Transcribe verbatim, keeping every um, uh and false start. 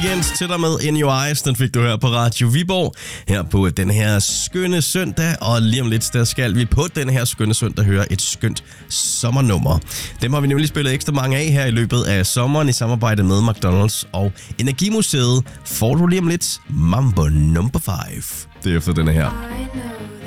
Weekend til dig med In Your Eyes. Den fik du her på Radio Viborg. Her på den her skønne søndag. Og lige om lidt, der skal vi på den her skønne søndag høre et skønt sommernummer. Dem har vi nemlig spillet ekstra mange af her i løbet af sommeren i samarbejde med McDonald's og Energimuseet. Får du lige om lidt Mambo number five. Det er efter denne her.